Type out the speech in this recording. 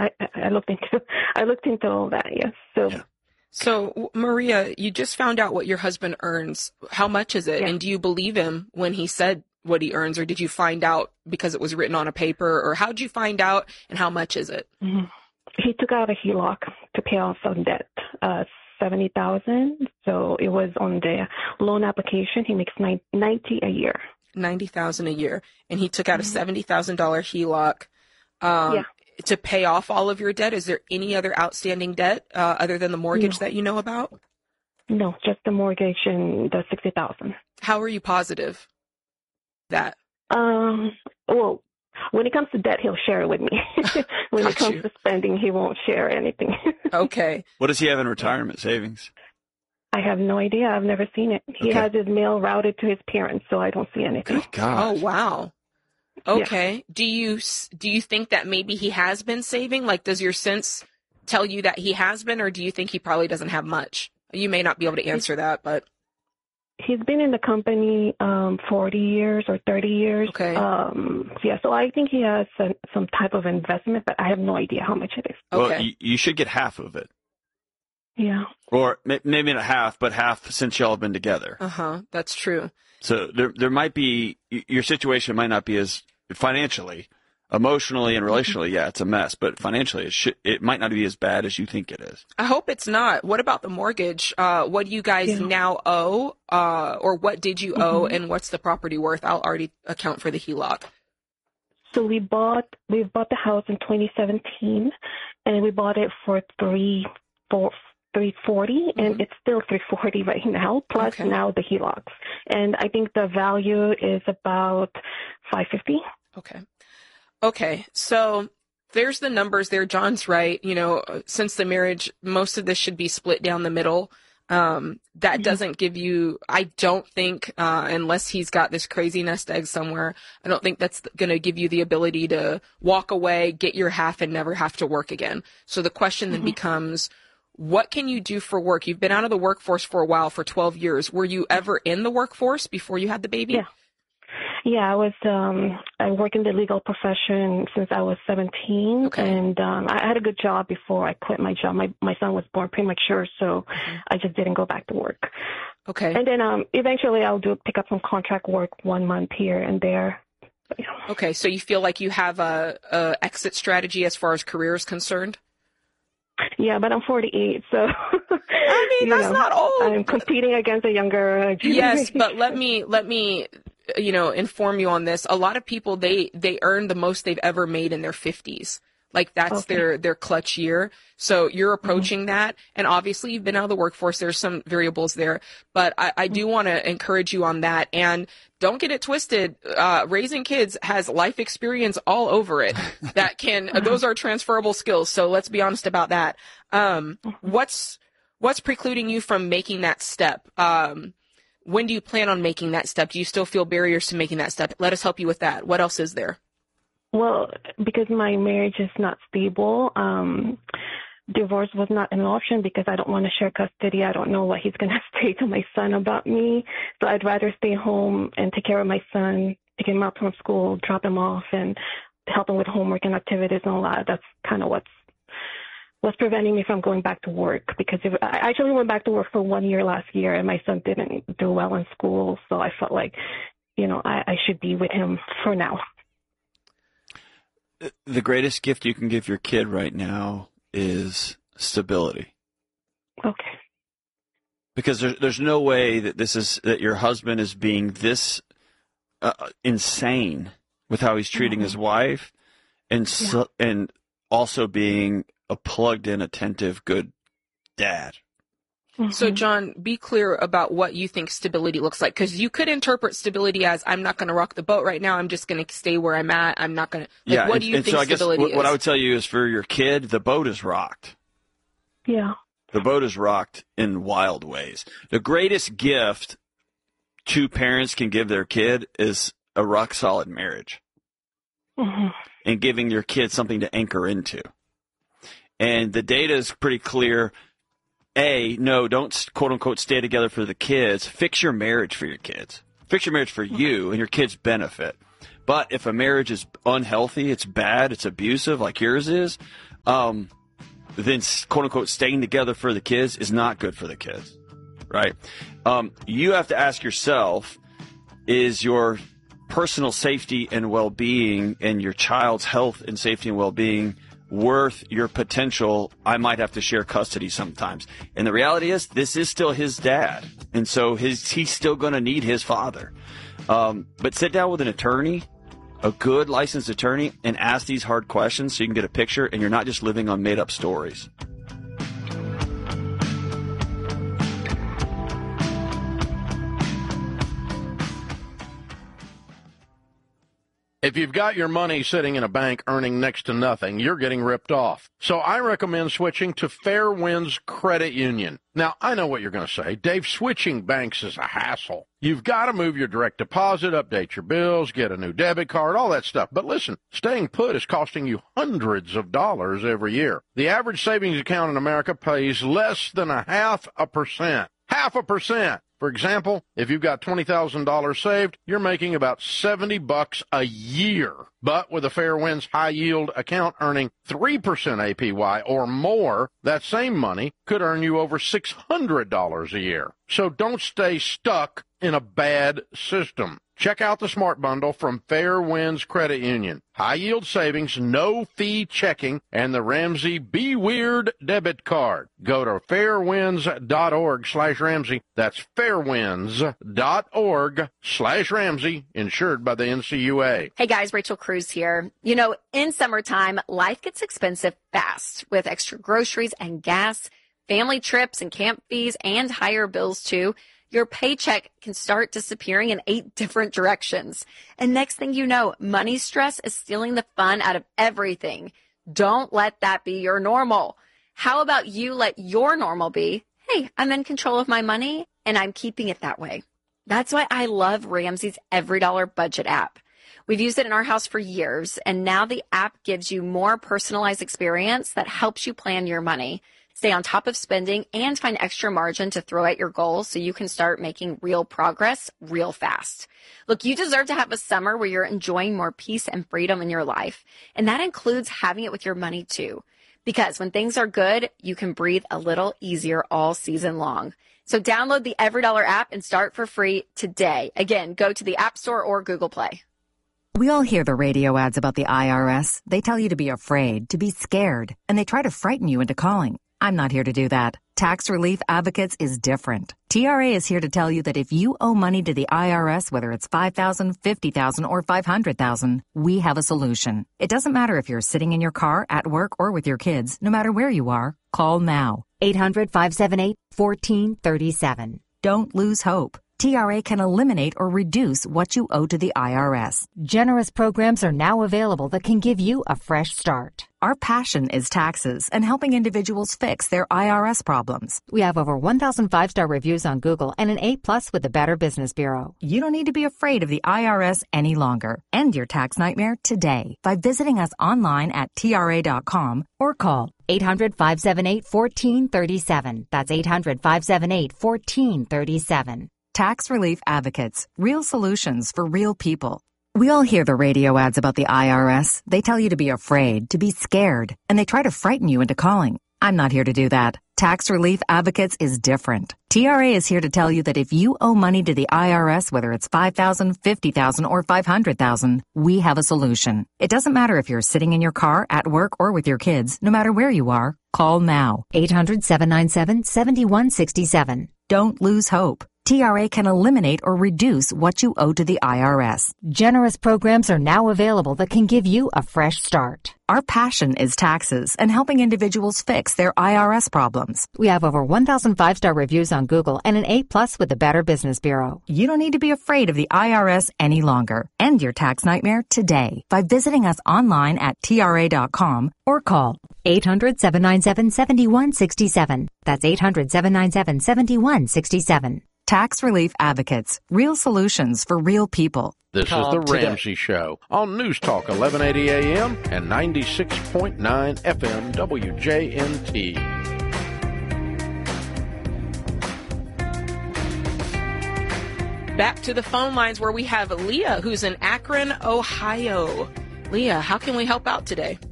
I looked into all that. Yes. So. Yeah. So, Maria, you just found out what your husband earns. How much is it? Yeah. And do you believe him when he said what he earns, or did you find out because it was written on a paper, or how did you find out, and how much is it? Mm-hmm. He took out a HELOC to pay off some debt, $70,000. So it was on the loan application. He makes $90 a year. $90,000 a year, and he took out a $70,000 HELOC. Yeah. To pay off all of your debt. Is there any other outstanding debt other than the mortgage that you know about? No, just the mortgage and the $60,000. How are you positive that? Well, when it comes to debt, he'll share it with me. When it comes to spending, he won't share anything. Okay. What does he have in retirement savings? I have no idea. I've never seen it. He has his mail routed to his parents, so I don't see anything. Good God. Oh, wow. Okay. Yeah. Do you think that maybe he has been saving? Like, does your sense tell you that he has been, or do you think he probably doesn't have much? You may not be able to answer that, but. He's been in the company 40 years or 30 years. Okay. Yeah, so I think he has some type of investment, but I have no idea how much it is. Okay. Well, you should get half of it. Yeah. Or maybe not half, but half since y'all have been together. That's true. So there might be, your situation might not be as financially, emotionally, and relationally, yeah, it's a mess. But financially, it might not be as bad as you think it is. I hope it's not. What about the mortgage? What do you guys now owe, or what did you owe, and what's the property worth? I'll already account for the HELOC. So we bought the house in 2017, and we bought it for $340, and it's still $340 right now, plus now the HELOCs. And I think the value is about $550. Okay. So there's the numbers there. John's right. You know, since the marriage, most of this should be split down the middle. That doesn't give you, I don't think, unless he's got this crazy nest egg somewhere, I don't think that's going to give you the ability to walk away, get your half, and never have to work again. So the question then becomes, what can you do for work? You've been out of the workforce for a while, for 12 years. Were you ever in the workforce before you had the baby? Yeah, I work in the legal profession since I was 17, and I had a good job before I quit my job. My son was born premature, so I just didn't go back to work. Okay. And then eventually I'll pick up some contract work 1 month here and there. Okay, so you feel like you have a exit strategy as far as career is concerned? Yeah, but I'm 48, so I mean, that's not old. I'm competing against a younger generation. Yes, but let me inform you on this. A lot of people, they earn the most they've ever made in their 50s. Like that's their clutch year. So you're approaching that. And obviously you've been out of the workforce. There's some variables there, but I do want to encourage you on that. And don't get it twisted. Raising kids has life experience all over it those are transferable skills. So let's be honest about that. What's precluding you from making that step? When do you plan on making that step? Do you still feel barriers to making that step? Let us help you with that. What else is there? Well, because my marriage is not stable, divorce was not an option because I don't want to share custody. I don't know what he's going to say to my son about me. So I'd rather stay home and take care of my son, pick him up from school, drop him off, and help him with homework and activities and all that. That's kind of what's preventing me from going back to work, because I actually went back to work for 1 year last year, and my son didn't do well in school. So I felt like, I should be with him for now. The greatest gift you can give your kid right now is stability. Okay. Because there's no way that your husband is being this insane with how he's treating his wife, and also being a plugged-in, attentive, good dad. So, John, be clear about what you think stability looks like, because you could interpret stability as, I'm not going to rock the boat right now. I'm just going to stay where I'm at. I'm not going to. What do you think stability is? What I would tell you is, for your kid, the boat is rocked. Yeah. The boat is rocked in wild ways. The greatest gift two parents can give their kid is a rock-solid marriage, and giving your kid something to anchor into. And the data is pretty clear. No, don't quote-unquote stay together for the kids. Fix your marriage for your kids. Fix your marriage for you and your kids' benefit. But if a marriage is unhealthy, it's bad, it's abusive like yours is, then quote unquote staying together for the kids is not good for the kids, right? You have to ask yourself, is your personal safety and well-being and your child's health and safety and well-being worth your potential, I might have to share custody sometimes? And the reality is, this is still his dad. And so he's still going to need his father. But sit down with an attorney, a good licensed attorney, and ask these hard questions so you can get a picture and you're not just living on made-up stories. If you've got your money sitting in a bank earning next to nothing, you're getting ripped off. So I recommend switching to Fairwinds Credit Union. Now, I know what you're going to say. Dave, switching banks is a hassle. You've got to move your direct deposit, update your bills, get a new debit card, all that stuff. But listen, staying put is costing you hundreds of dollars every year. The average savings account in America pays less than 0.5%. 0.5%. For example, if you've got $20,000 saved, you're making about $70 a year. But with a Fairwinds high-yield account earning 3% APY or more, that same money could earn you over $600 a year. So don't stay stuck in a bad system. Check out the Smart Bundle from Fairwinds Credit Union. High-yield savings, no-fee checking, and the Ramsey Be Weird debit card. Go to fairwinds.org/Ramsey. That's fairwinds.org/Ramsey, insured by the NCUA. Hey guys, Rachel Cruz here. You know, in summertime, life gets expensive fast with extra groceries and gas, family trips and camp fees, and higher bills too. Your paycheck can start disappearing in 8 different directions. And next thing you know, money stress is stealing the fun out of everything. Don't let that be your normal. How about you let your normal be, hey, I'm in control of my money and I'm keeping it that way. That's why I love Ramsey's Every Dollar Budget app. We've used it in our house for years, and now the app gives you more personalized experience that helps you plan your money, stay on top of spending, and find extra margin to throw at your goals so you can start making real progress real fast. Look, you deserve to have a summer where you're enjoying more peace and freedom in your life, and that includes having it with your money too. Because when things are good, you can breathe a little easier all season long. So download the Every Dollar app and start for free today. Again, go to the App Store or Google Play. We all hear the radio ads about the IRS. They tell you to be afraid, to be scared, and they try to frighten you into calling. I'm not here to do that. Tax Relief Advocates is different. TRA is here to tell you that if you owe money to the IRS, whether it's $5,000, $50,000, or $500,000, we have a solution. It doesn't matter if you're sitting in your car, at work, or with your kids. No matter where you are, call now. 800-578-1437. Don't lose hope. TRA can eliminate or reduce what you owe to the IRS. Generous programs are now available that can give you a fresh start. Our passion is taxes and helping individuals fix their IRS problems. We have over 1,000 5-star reviews on Google and an A+ with the Better Business Bureau. You don't need to be afraid of the IRS any longer. End your tax nightmare today by visiting us online at TRA.com or call 800-578-1437. That's 800-578-1437. Tax Relief Advocates. Real solutions for real people. We all hear the radio ads about the IRS. They tell you to be afraid, to be scared, and they try to frighten you into calling. I'm not here to do that. Tax Relief Advocates is different. TRA is here to tell you that if you owe money to the IRS, whether it's $5,000, $50,000, or $500,000, we have a solution. It doesn't matter if you're sitting in your car, at work, or with your kids. No matter where you are, call now. 800-797-7167. Don't lose hope. TRA can eliminate or reduce what you owe to the IRS. Generous programs are now available that can give you a fresh start. Our passion is taxes and helping individuals fix their IRS problems. We have over 1,000 5-star reviews on Google and an A+ with the Better Business Bureau. You don't need to be afraid of the IRS any longer. End your tax nightmare today by visiting us online at TRA.com or call 800-797-7167. That's 800-797-7167. Tax Relief Advocates. Real solutions for real people. This is the Ramsey Show on News Talk 1180 AM and 96.9 FM WJNT. Back to the phone lines where we have Leah, who's in Akron, Ohio. Leah, how can we help out today?